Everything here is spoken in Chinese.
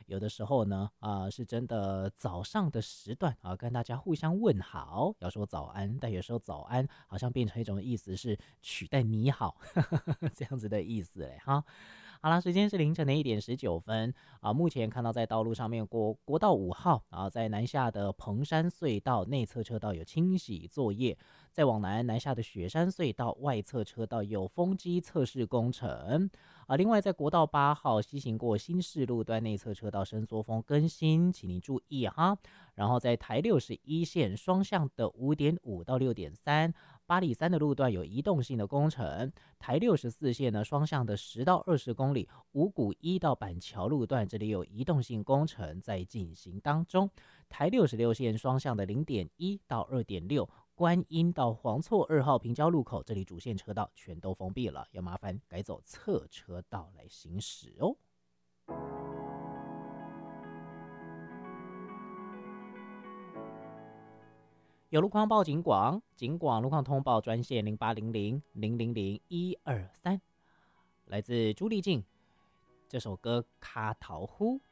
有的时候呢，是真的早上的时段啊，跟大家互相问好，要说早安，但有时候早安好像变成一种意思是取代你好这样子的意思嘞哈。好啦，时间是凌晨的1点19分啊。目前看到在道路上面国道5号啊，在南下的彭山隧道内侧车道有清洗作业，在往南下的雪山隧道外侧车道有风机测试工程啊。另外，在国道8号西行过新市路段内侧车道伸缩风更新，请您注意哈。然后在台61线双向的5.5到6.3。八里山的路段有移动性的工程，台64线呢双向的10到20公里，五股1到板桥路段这里有移动性工程在进行当中，台66线双向的0.1到2.6。观音到黄厝2号平交路口，这里主线车道全都封闭了，要麻烦改走侧车道来行驶哦。有路况报警广，警广路况通报专线0800000123，来自朱丽静这首歌《卡桃呼》。